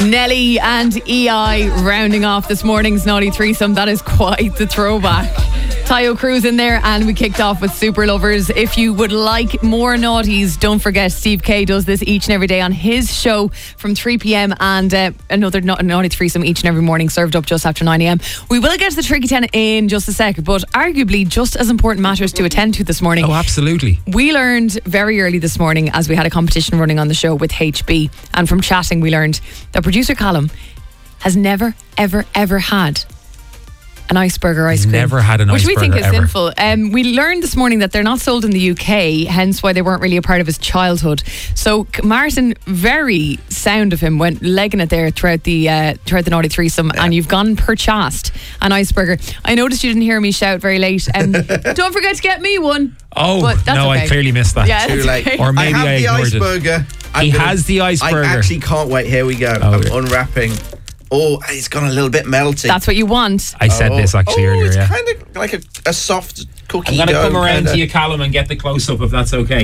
Nelly and EI rounding off this morning's Naughty Threesome. That is quite the throwback. Tayo Cruz in there, and we kicked off with Super Lovers. If you would like more naughties, don't forget Steve K does this each and every day on his show from 3 p.m. and another Naughty Threesome each and every morning, served up just after 9 a.m. We will get to the Tricky 10 in just a sec, but arguably just as important matters to attend to this morning. Oh, absolutely. We learned very early this morning, as we had a competition running on the show with HB, and from chatting we learned that producer Callum has never, ever, ever had an iceberger ice cream. Never had an which iceberger, we think is ever. sinful. We learned this morning that they're not sold in the UK, hence why they weren't really a part of his childhood. So Martin, very sound of him, went legging it there throughout the Naughty Threesome, and you've gone purchased an iceberger. I noticed you didn't hear me shout very late. Don't forget to get me one. Oh, But that's no, okay. I clearly missed that. Yeah, Too late. Or maybe I have ignored the iceberger. He has the iceberger. I actually can't wait. Here we go. I'm unwrapping. Oh, it's gone a little bit melty. That's what you want. I said this actually earlier, it's yeah. kind of like a soft cookie I'm going to dough come around kinda. to you, Callum, and get the close-up if that's okay.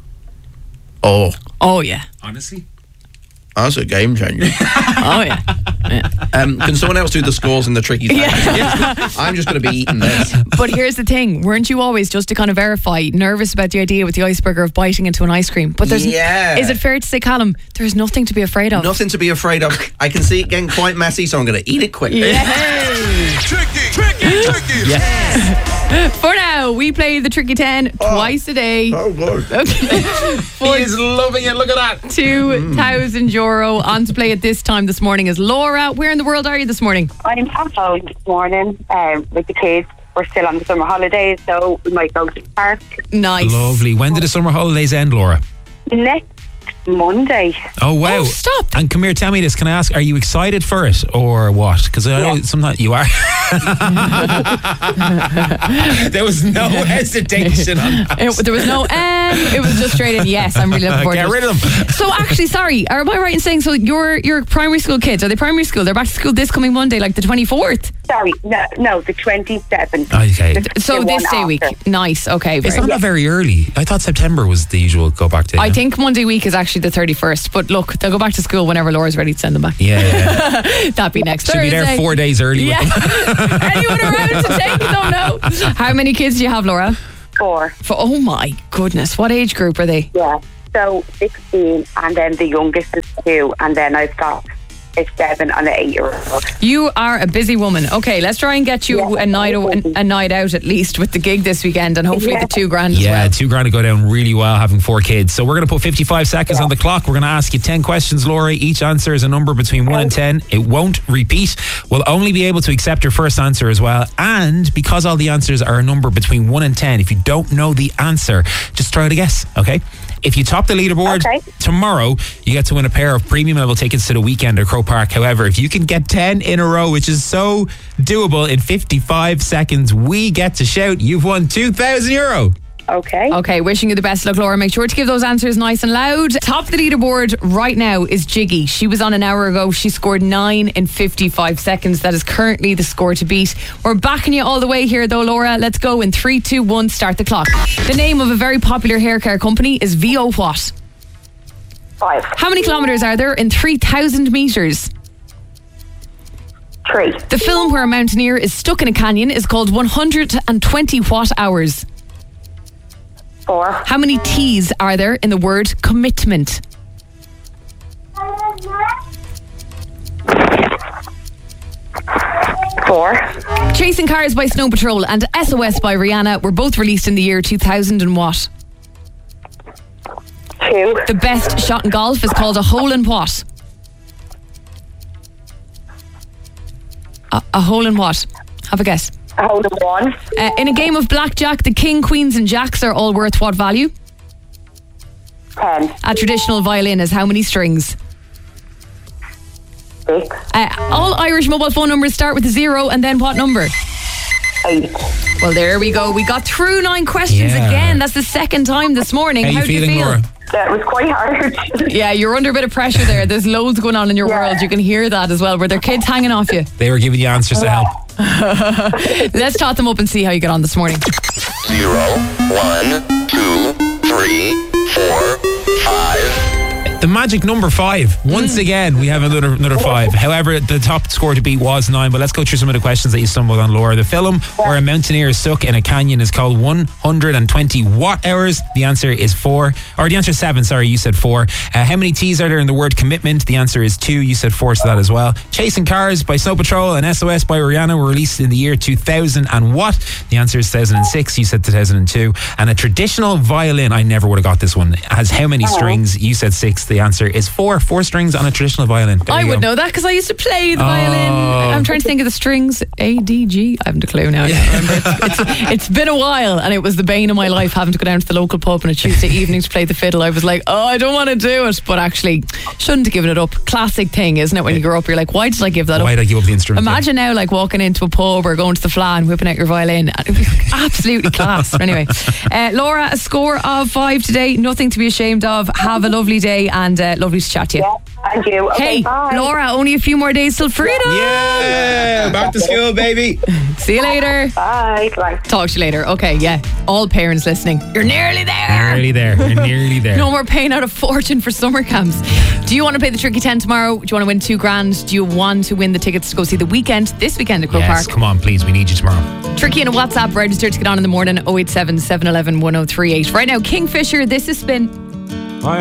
Oh, Yeah. Honestly? that's a game changer. Oh yeah. Can someone else do the scores in the tricky thing? I'm just going to be eating this. But here's the thing, weren't you always, just to kind of verify, nervous about the idea with the iceberger of biting into an ice cream? But there's is it fair to say, Callum, there's nothing to be afraid of? Nothing to be afraid of. I can see it getting quite messy, so I'm going to eat it quickly. Tricky. Yes. For now, we play the Tricky 10 twice a day. Oh, Lord. For He is loving it. Look at that. €2,000. On to play it this time this morning is Laura. Where in the world are you this morning? I'm at home this morning with the kids. We're still on the summer holidays, so we might go to the park Nice. Lovely. When did the summer holidays end, Laura? next Monday. Oh, wow. Oh, stop. And come here, tell me this. Can I ask, are you excited for it or what? Because I know sometimes you are. There was no hesitation on that. There was no it was just straight in yes. I'm really looking forward Get to it. rid of them. So actually, sorry, am I right in saying, so your primary school kids, are they primary school? They're back to school this coming Monday, like the 24th? Sorry, no, the 27th. Okay. So The this one day week. after. Nice, okay. It's Very not very early. I thought September was the usual go back day. I think Monday week is actually the 31st, but look, they'll go back to school whenever Laura's ready to send them back. Yeah. That'd be next Should be there Thursday. 4 days early. Yeah. Anyone around to take it? Don't know. How many kids do you have, Laura? 4. Oh my goodness, what age group are they? Yeah. So 16, and then the youngest is 2, and then I've got a 7 and an 8-year-old. You are a busy woman. Okay, let's try and get you a night out at least with the gig this weekend, and hopefully the $2,000 as Yeah, well. $2,000 to go down really well having 4 kids. So we're going to put 55 seconds on the clock. We're going to ask you 10 questions, Laura. Each answer is a number between 1 and 10. It won't repeat. We'll only be able to accept your first answer as well. And because all the answers are a number between 1 and 10, if you don't know the answer, just try to guess, okay? If you top the leaderboard tomorrow, you get to win a pair of premium level tickets to the weekend at Crow Park. However, if you can get 10 in a row, which is so doable, in 55 seconds, we get to shout, you've won €2,000. Okay, wishing you the best of luck, Laura. Make sure to give those answers nice and loud. Top of the leaderboard right now is Jiggy. She was on an hour ago. She scored 9 in 55 seconds. That is currently the score to beat. We're backing you all the way here though, Laura. Let's go in 3, 2, 1, start the clock. The name of a very popular hair care company is VO what? 5. How many kilometres are there in 3,000 metres? 3. The film where a mountaineer is stuck in a canyon is called 120 Watt Hours. 4. How many T's are there in the word commitment? 4. Chasing Cars by Snow Patrol and SOS by Rihanna were both released in the year 2000 and what? 2. The best shot in golf is called a hole in what? A hole in what? Have a guess. A hole in 1. In a game of blackjack, the king, queens and jacks are all worth what value? 10. A traditional violin has how many strings? 6. All Irish mobile phone numbers start with a 0 and then what number? 8. Well, there we go. We got through 9 questions Yeah. again. That's the second time this morning. How do you feeling, feel? Laura? That was quite hard. Yeah, you're under a bit of pressure there. There's loads going on in your world. You can hear that as well. Were there kids hanging off you? They were giving you answers to help. Let's tot them up and see how you get on this morning. 0, 1, 2, 3, 4, 5. The magic number 5. Once again, we have another 5. However, the top score to beat was 9. But let's go through some of the questions that you stumbled on, Laura. The film where a mountaineer is stuck in a canyon is called 120 watt hours. The answer is 4. Or the answer is 7, sorry, you said 4. How many T's are there in the word commitment? The answer is 2. You said 4 to that as well. Chasing Cars by Snow Patrol and SOS by Rihanna were released in the year 2000 and what? The answer is 2006. You said 2002. And a traditional violin, I never would have got this one, has how many strings? You said 6. The answer is 4. 4 strings on a traditional violin. There I you would go. know that because I used to play the violin. I'm trying to think of the strings. A, D, G. I haven't a clue now. I don't remember. It's been a while, and it was the bane of my life having to go down to the local pub on a Tuesday evening to play the fiddle. I was like, oh, I don't want to do it, but actually shouldn't have given it up. Classic thing, isn't it? When you grow up, you're like, why did I give that up? Why did I give up the instrument? Imagine now, like walking into a pub or going to the Fla and whipping out your violin. And it was absolutely class. Anyway, Laura, a score of 5 today. Nothing to be ashamed of. Have a lovely day and lovely to chat to you. Yeah, and you. Okay, Hey, bye. Laura, only a few more days till freedom. Yeah, back to school, baby. See you later. Bye. Bye. Talk to you later. Okay, yeah. All parents listening, you're nearly there. Nearly there. You're nearly there. No more paying out a fortune for summer camps. Do you want to play the Tricky 10 tomorrow? Do you want to win $2,000? Do you want to win the tickets to go see The Weeknd this weekend at Croke Yes, Park? come on, please. We need you tomorrow. Tricky in a WhatsApp, register to get on in the morning, 087 711 1038. Right now, Kingfisher, this is Spin.